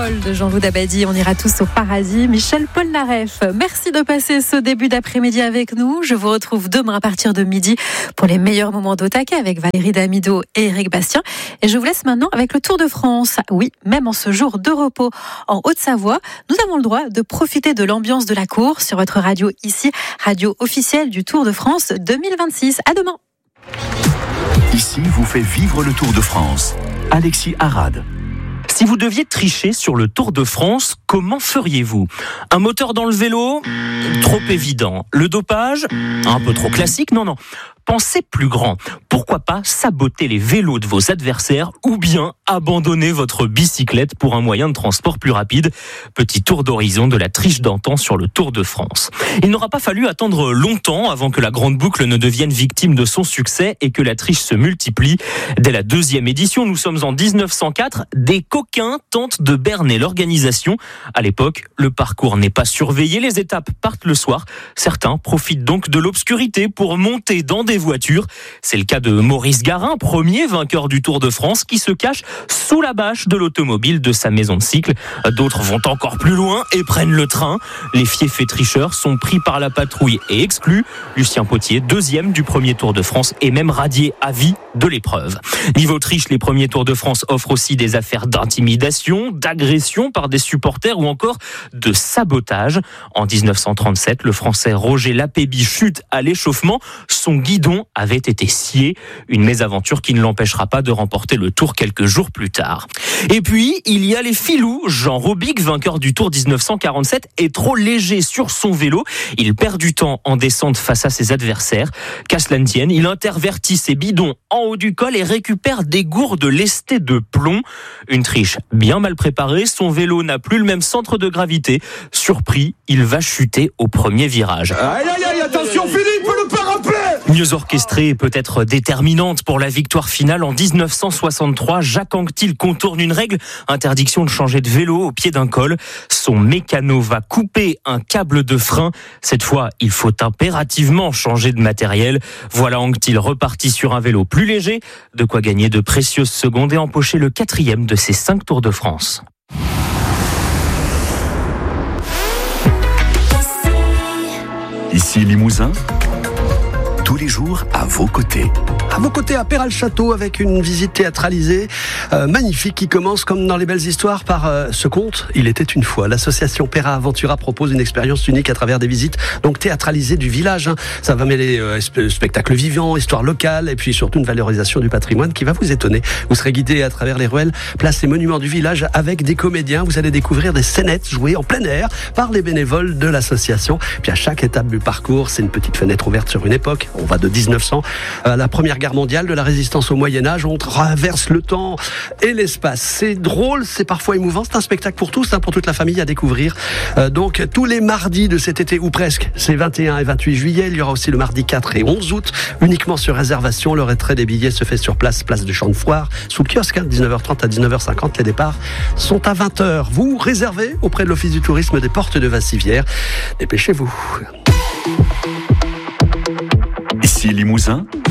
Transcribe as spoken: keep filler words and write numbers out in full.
Vol de Jean-Loup Dabadi. On ira tous au paradis. Michel Polnareff, merci de passer ce début d'après-midi avec nous. Je vous retrouve demain à partir de midi pour les meilleurs moments d'Au Taquet avec Valérie Damido et Éric Bastien. Et je vous laisse maintenant avec le Tour de France. Oui, même en ce jour de repos en Haute-Savoie, nous avons le droit de profiter de l'ambiance de la course sur votre radio ici, radio officielle du Tour de France deux mille vingt-six. À demain. Ici vous fait vivre le Tour de France. Alexis Arad. Si vous deviez tricher sur le Tour de France, comment feriez-vous ? Un moteur dans le vélo ? Trop évident. Le dopage ? Un peu trop classique ? Non, non. Pensez plus grand. Pourquoi pas saboter les vélos de vos adversaires ou bien abandonner votre bicyclette pour un moyen de transport plus rapide ? Petit tour d'horizon de la triche d'antan sur le Tour de France. Il n'aura pas fallu attendre longtemps avant que la grande boucle ne devienne victime de son succès et que la triche se multiplie. Dès la deuxième édition, nous sommes en dix-neuf cent quatre, des coquins tentent de berner l'organisation. À l'époque, le parcours n'est pas surveillé, les étapes partent le soir. Certains profitent donc de l'obscurité pour monter dans des voitures. C'est le cas de Maurice Garin, premier vainqueur du Tour de France, qui se cache sous la bâche de l'automobile de sa maison de cycle. D'autres vont encore plus loin et prennent le train. Les fiefs tricheurs sont pris par la patrouille et exclus. Lucien Potier, deuxième du premier Tour de France, est même radié à vie de l'épreuve. Niveau triche, les premiers Tours de France offrent aussi des affaires d'intimidation, d'agression par des supporters ou encore de sabotage. En dix-neuf cent trente-sept, le Français Roger Lapéby chute à l'échauffement. Son guidon avait été scié, une mésaventure qui ne l'empêchera pas de remporter le Tour quelques jours plus tard. Et puis, il y a les filous. Jean Robic, vainqueur du Tour dix-neuf cent quarante-sept, est trop léger sur son vélo. Il perd du temps en descente face à ses adversaires. Qu'à cela ne tienne, il intervertit ses bidons en haut du col et récupère des gourdes lestées de plomb. Une triche bien mal préparée, son vélo n'a plus le même centre de gravité. Surpris, il va chuter au premier virage. Aïe aïe aïe, attention Philippe, le parapluie! Mieux orchestrée et peut-être déterminante pour la victoire finale, en dix-neuf cent soixante-trois, Jacques Anquetil contourne une règle, interdiction de changer de vélo au pied d'un col. Son mécano va couper un câble de frein. Cette fois, il faut impérativement changer de matériel. Voilà Anquetil reparti sur un vélo plus léger, de quoi gagner de précieuses secondes et empocher le quatrième de ses cinq Tours de France. Ici Limousin, tous les jours à vos côtés. À vos côtés à Péral-Château avec une visite théâtralisée euh, magnifique qui commence comme dans les belles histoires par euh, ce conte. Il était une fois. L'association Péra Aventura propose une expérience unique à travers des visites donc théâtralisées du village. Hein. Ça va mêler euh, spectacles vivants, histoire locale et puis surtout une valorisation du patrimoine qui va vous étonner. Vous serez guidé à travers les ruelles, places et monuments du village avec des comédiens. Vous allez découvrir des scénettes jouées en plein air par les bénévoles de l'association. Puis à chaque étape du parcours, c'est une petite fenêtre ouverte sur une époque. On va de dix-neuf cents à la Première Guerre mondiale, de la résistance au Moyen-Âge. On traverse le temps et l'espace. C'est drôle, c'est parfois émouvant. C'est un spectacle pour tous, hein, pour toute la famille à découvrir. Euh, donc, tous les mardis de cet été, ou presque, c'est vingt et un et vingt-huit juillet. Il y aura aussi le mardi quatre et onze août, uniquement sur réservation. Le retrait des billets se fait sur place, place du Champ de Foire, sous le kiosque, hein, dix-neuf heures trente à dix-neuf heures cinquante. Les départs sont à vingt heures. Vous réservez auprès de l'Office du tourisme des Portes de Vassivière. Dépêchez-vous. Ici Limousin,